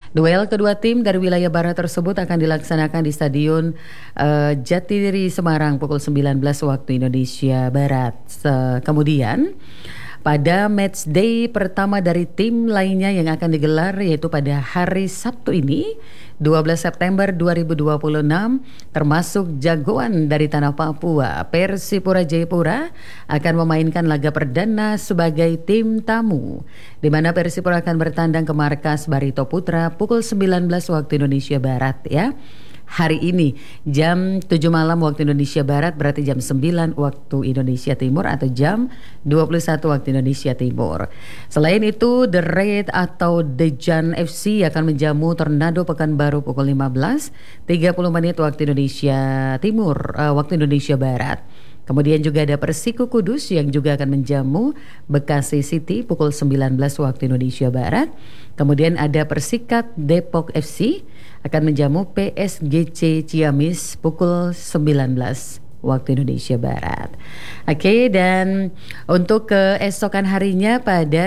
Duel kedua tim dari wilayah barat tersebut akan dilaksanakan di Stadion Jatidiri Semarang pukul 19 waktu Indonesia Barat. Kemudian pada match day pertama dari tim lainnya yang akan digelar yaitu pada hari Sabtu ini 12 September 2026 termasuk jagoan dari tanah Papua Persipura Jayapura akan memainkan laga perdana sebagai tim tamu di mana Persipura akan bertandang ke markas Barito Putra pukul 19 waktu Indonesia Barat ya. Hari ini jam 7 malam waktu Indonesia Barat berarti jam 9 waktu Indonesia Timur atau jam 21 waktu Indonesia Timur. Selain itu The Red atau Dejan FC akan menjamu Tornado Pekanbaru pukul 15.30 menit waktu Indonesia Timur, waktu Indonesia Barat. Kemudian juga ada Persiku Kudus yang juga akan menjamu Bekasi City pukul 19 waktu Indonesia Barat. Kemudian ada Persikat Depok FC akan menjamu PSGC Ciamis pukul 19 waktu Indonesia Barat. Oke, dan untuk keesokan harinya pada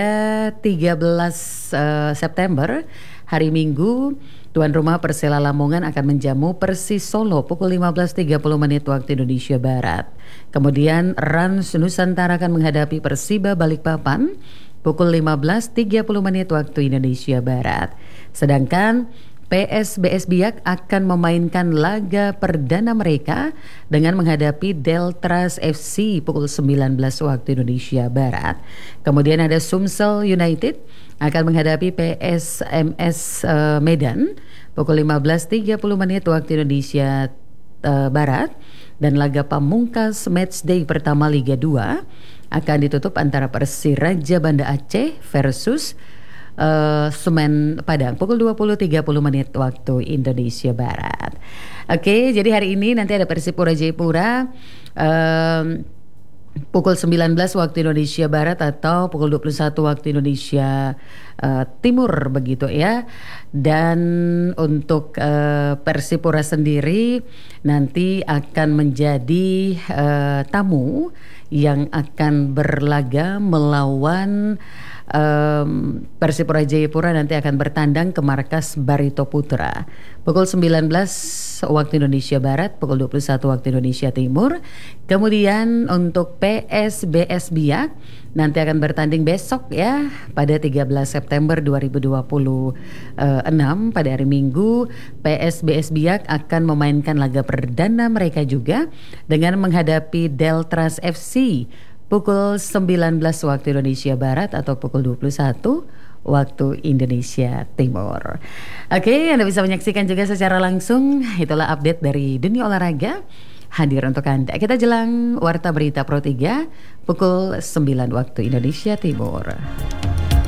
13 September hari Minggu, tuan rumah Persela Lamongan akan menjamu Persis Solo pukul 15.30 menit waktu Indonesia Barat. Kemudian Rans Nusantara akan menghadapi Persiba Balikpapan pukul 15.30 menit waktu Indonesia Barat. Sedangkan PSBS Biak akan memainkan laga perdana mereka dengan menghadapi Deltras FC pukul 19 waktu Indonesia Barat. Kemudian ada Sumsel United akan menghadapi PSMS Medan pukul 15.30 menit waktu Indonesia Barat. Dan laga pamungkas matchday pertama Liga 2 akan ditutup antara Persiraja Banda Aceh versus Semen Padang pukul 20.30 menit waktu Indonesia Barat. Oke, jadi hari ini nanti ada Persipura Jayapura pukul 19 waktu Indonesia Barat atau pukul 21 waktu Indonesia Timur begitu ya. Dan untuk Persipura sendiri nanti akan menjadi tamu yang akan berlaga melawan Persipura Jayapura nanti akan bertandang ke markas Barito Putra pukul 19 waktu Indonesia Barat, pukul 21 waktu Indonesia Timur. Kemudian untuk PSBS Biak nanti akan bertanding besok ya pada 13 September 2026 pada hari Minggu. PSBS Biak akan memainkan laga perdana mereka juga dengan menghadapi Deltras FC pukul 19 waktu Indonesia Barat atau pukul 21 waktu Indonesia Timur. Oke, Anda bisa menyaksikan juga secara langsung. Itulah update dari dunia olahraga hadir untuk Anda. Kita jelang Warta Berita Pro 3 pukul 9 waktu Indonesia Timur.